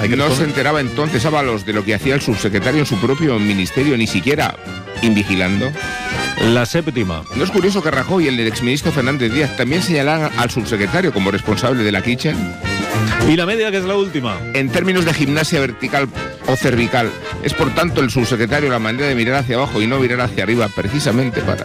No se enteraba entonces Ábalos de lo que hacía el subsecretario en su propio ministerio, ni siquiera invigilando. La séptima. ¿No es curioso que Rajoy y el exministro Fernández Díaz también señalaran al subsecretario como responsable de la kitchen? Y la media, que es la última. En términos de gimnasia vertical o cervical, es por tanto el subsecretario la manera de mirar hacia abajo y no mirar hacia arriba, precisamente para...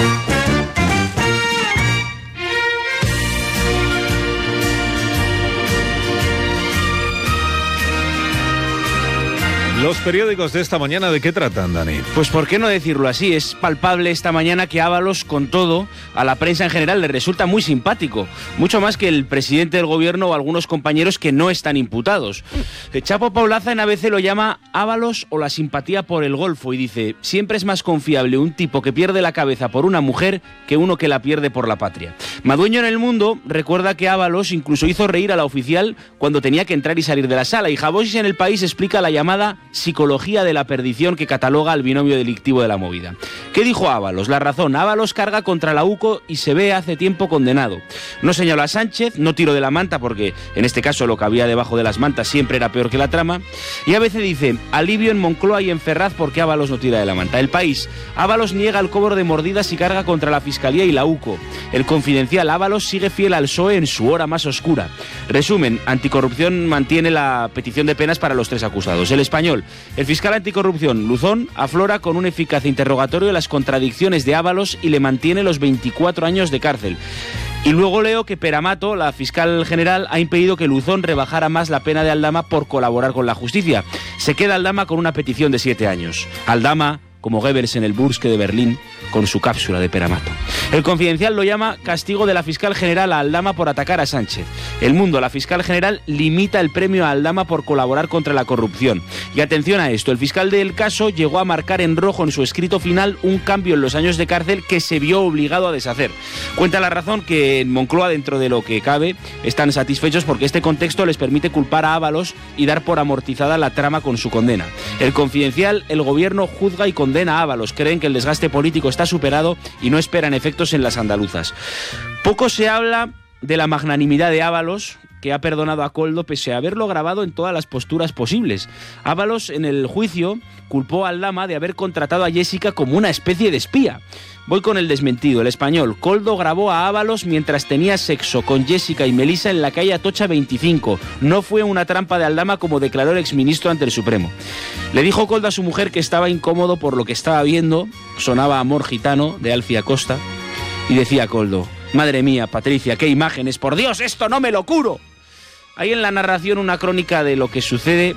Los periódicos de esta mañana, ¿de qué tratan, Dani? Pues por qué no decirlo así, es palpable esta mañana que Ábalos, con todo, a la prensa en general le resulta muy simpático, mucho más que el presidente del gobierno o algunos compañeros que no están imputados. Chapo Paulaza en ABC lo llama Ábalos o la simpatía por el Golfo y dice: siempre es más confiable un tipo que pierde la cabeza por una mujer que uno que la pierde por la patria. Madueño en El Mundo recuerda que Ábalos incluso hizo reír a la oficial cuando tenía que entrar y salir de la sala, y Javosis en El País explica la llamada psicología de la perdición que cataloga al binomio delictivo de la movida. ¿Qué dijo Ábalos? La razón: Ábalos carga contra la UCO y se ve hace tiempo condenado. No señaló a Sánchez, no tiró de la manta porque en este caso lo que había debajo de las mantas siempre era peor que la trama, y a veces dice: alivio en Moncloa y en Ferraz porque Ábalos no tira de la manta. El País: Ábalos niega el cobro de mordidas y carga contra la Fiscalía y la UCO. El Confidencial: Ábalos sigue fiel al PSOE en su hora más oscura. Resumen: Anticorrupción mantiene la petición de penas para los 3 acusados. El Español: el fiscal anticorrupción Luzón aflora con un eficaz interrogatorio las contradicciones de Ábalos y le mantiene los 24 años de cárcel. Y luego leo que Peramato, la fiscal general, ha impedido que Luzón rebajara más la pena de Aldama por colaborar con la justicia. Se queda Aldama con una petición de 7 años. Aldama, como Goebbels en el Burske de Berlín, con su cápsula de Peramato. El Confidencial lo llama castigo de la fiscal general a Aldama por atacar a Sánchez. El Mundo: la fiscal general limita el premio a Aldama por colaborar contra la corrupción. Y atención a esto: el fiscal del caso llegó a marcar en rojo en su escrito final un cambio en los años de cárcel que se vio obligado a deshacer. Cuenta La Razón que en Moncloa, dentro de lo que cabe, están satisfechos porque este contexto les permite culpar a Ábalos y dar por amortizada la trama con su condena. El Confidencial: el gobierno juzga y condena a Ábalos. Creen que el desgaste político está superado y no esperan efectos en las andaluzas. Poco se habla de la magnanimidad de Ábalos, que ha perdonado a Koldo pese a haberlo grabado en todas las posturas posibles. Ábalos en el juicio culpó a Aldama de haber contratado a Jessica como una especie de espía. Voy con el desmentido. El Español: Koldo grabó a Ábalos mientras tenía sexo con Jessica y Melissa en la calle Atocha 25. No fue una trampa de Aldama, como declaró el exministro ante el Supremo. Le dijo Koldo a su mujer que estaba incómodo por lo que estaba viendo. Sonaba Amor Gitano de Alfia Costa y decía Koldo: madre mía, Patricia, qué imágenes, por Dios, esto no me lo curo. Hay en la narración una crónica de lo que sucede.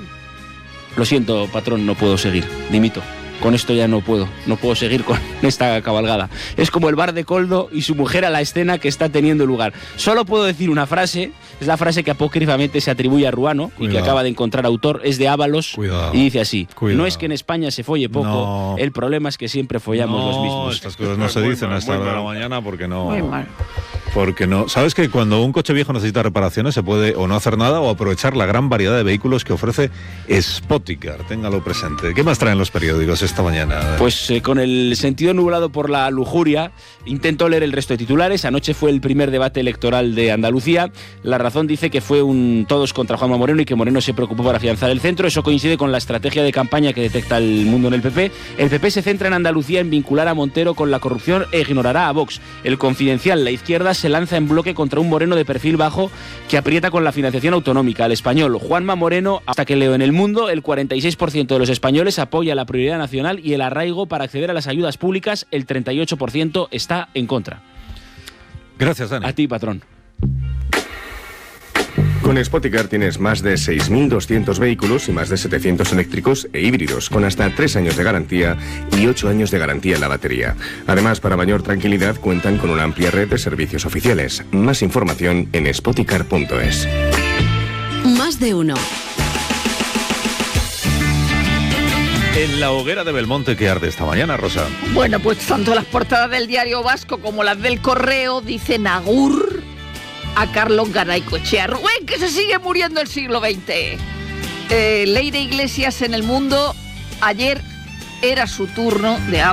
Lo siento, patrón, no puedo seguir, dimito. Con esto ya no puedo seguir con esta cabalgada. Es como el bar de Koldo y su mujer a la escena que está teniendo lugar. Solo puedo decir una frase, es la frase que apócrifamente se atribuye a Ruano y que acaba de encontrar autor, es de Ábalos. Y dice así: no es que en España se folle poco, el problema es que siempre follamos los mismos. Estas cosas no se dicen a esta hora de la mañana porque no... Muy mal. Porque no. ¿Sabes que cuando un coche viejo necesita reparaciones se puede o no hacer nada o aprovechar la gran variedad de vehículos que ofrece Spoticar? Téngalo presente. ¿Qué más traen los periódicos esta mañana? Pues con el sentido nublado por la lujuria, intento leer el resto de titulares. Anoche fue el primer debate electoral de Andalucía. La Razón dice que fue un todos contra Juanma Moreno y que Moreno se preocupó por afianzar el centro. Eso coincide con la estrategia de campaña que detecta El Mundo en el PP. El PP se centra en Andalucía en vincular a Montero con la corrupción e ignorará a Vox. El Confidencial: la izquierda se lanza en bloque contra un Moreno de perfil bajo que aprieta con la financiación autonómica. El Español: Juanma Moreno, hasta que leo en El Mundo, el 46% de los españoles apoya la prioridad nacional y el arraigo para acceder a las ayudas públicas, el 38% está en contra. Gracias, Dani. A ti, patrón. Con Spoticar tienes más de 6.200 vehículos y más de 700 eléctricos e híbridos, con hasta 3 años de garantía y 8 años de garantía en la batería. Además, para mayor tranquilidad, cuentan con una amplia red de servicios oficiales. Más información en spoticar.es. Más de uno. En la hoguera de Belmonte, ¿qué arde esta mañana, Rosa? Bueno, pues tanto las portadas del Diario Vasco como las del Correo dicen agur a Carlos Garaycochea. Rubén, que se sigue muriendo el siglo XX. Leire Iglesias en El Mundo: ayer era su turno de